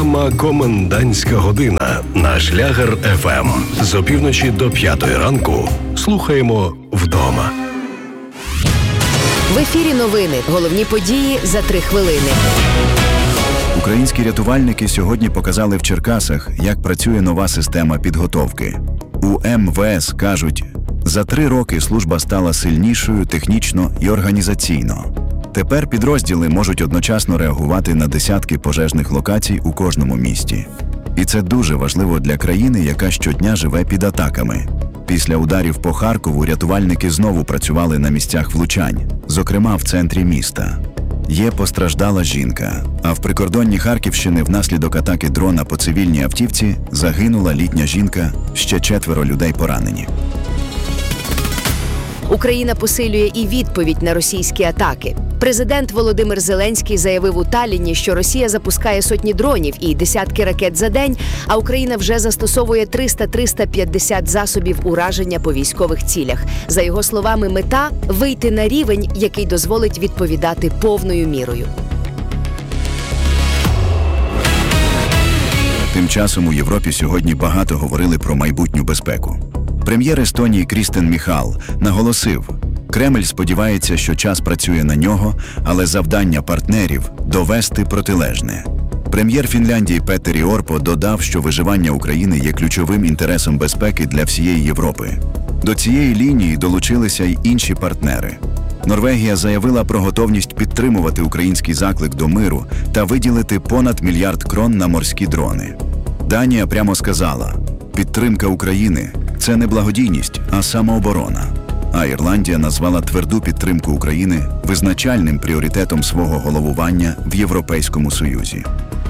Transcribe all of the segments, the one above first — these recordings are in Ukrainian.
Програма «Комендантська година» на Шлягер ФМ. З опівночі до 5 ранку слухаємо вдома. В ефірі новини. Головні події за 3 хвилини. Українські рятувальники сьогодні показали в Черкасах, як працює нова система підготовки. У МВС кажуть, за 3 роки служба стала сильнішою технічно і організаційно. Тепер підрозділи можуть одночасно реагувати на десятки пожежних локацій у кожному місті. І це дуже важливо для країни, яка щодня живе під атаками. Після ударів по Харкову рятувальники знову працювали на місцях влучань, зокрема в центрі міста. Є постраждала жінка, а в прикордонні Харківщини внаслідок атаки дрона по цивільній автівці загинула літня жінка, ще 4 людей поранені. Україна посилює і відповідь на російські атаки. Президент Володимир Зеленський заявив у Таллінні, що Росія запускає сотні дронів і десятки ракет за день, а Україна вже застосовує 300-350 засобів ураження по військових цілях. За його словами, мета – вийти на рівень, який дозволить відповідати повною мірою. Тим часом у Європі сьогодні багато говорили про майбутню безпеку. Прем'єр Естонії Крістен Міхал наголосив, Кремль сподівається, що час працює на нього, але завдання партнерів – довести протилежне. Прем'єр Фінляндії Петері Орпо додав, що виживання України є ключовим інтересом безпеки для всієї Європи. До цієї лінії долучилися й інші партнери. Норвегія заявила про готовність підтримувати український заклик до миру та виділити понад 1 мільярд крон на морські дрони. Данія прямо сказала, підтримка України – це не благодійність, а самооборона. А Ірландія назвала тверду підтримку України визначальним пріоритетом свого головування в Європейському Союзі.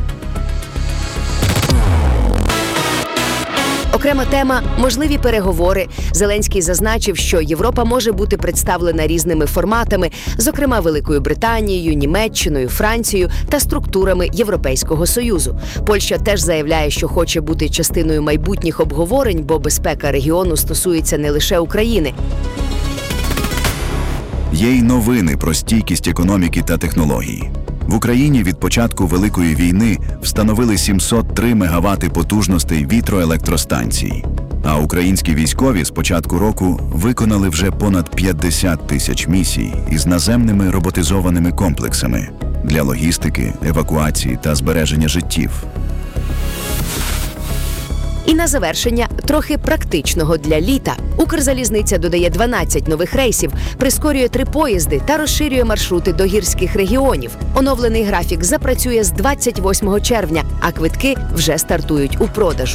Окрема тема – можливі переговори. Зеленський зазначив, що Європа може бути представлена різними форматами, зокрема Великою Британією, Німеччиною, Францією та структурами Європейського Союзу. Польща теж заявляє, що хоче бути частиною майбутніх обговорень, бо безпека регіону стосується не лише України. Є й новини про стійкість економіки та технологій. В Україні від початку Великої війни встановили 703 мегавати потужностей вітроелектростанцій. А українські військові з початку року виконали вже понад 50 тисяч місій із наземними роботизованими комплексами для логістики, евакуації та збереження життів. І на завершення трохи практичного для літа. Укрзалізниця додає 12 нових рейсів, прискорює 3 поїзди та розширює маршрути до гірських регіонів. Оновлений графік запрацює з 28 червня, а квитки вже стартують у продажу.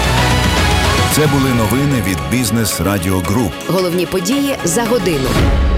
Це були новини від Бізнес Радіо Груп. Головні події за годину.